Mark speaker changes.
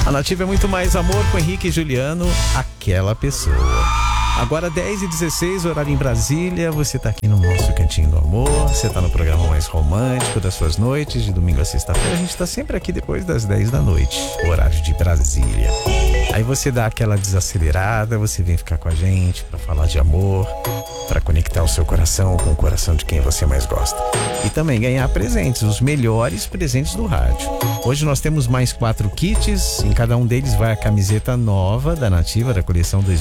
Speaker 1: A Nativa é muito mais amor com Henrique e Juliano, aquela pessoa. Agora 10h16, horário em Brasília. Você tá aqui no nosso Cantinho do Amor. Você tá no programa mais romântico das suas noites, de domingo a sexta-feira. A gente tá sempre aqui depois das 10 da noite, horário de Brasília. Aí você dá aquela desacelerada, você vem ficar com a gente pra falar de amor, pra conectar o seu coração com o coração de quem você mais gosta. E também ganhar presentes, os melhores presentes do rádio. Hoje nós temos mais 4 kits, em cada um deles vai a camiseta nova da Nativa, da coleção 2020.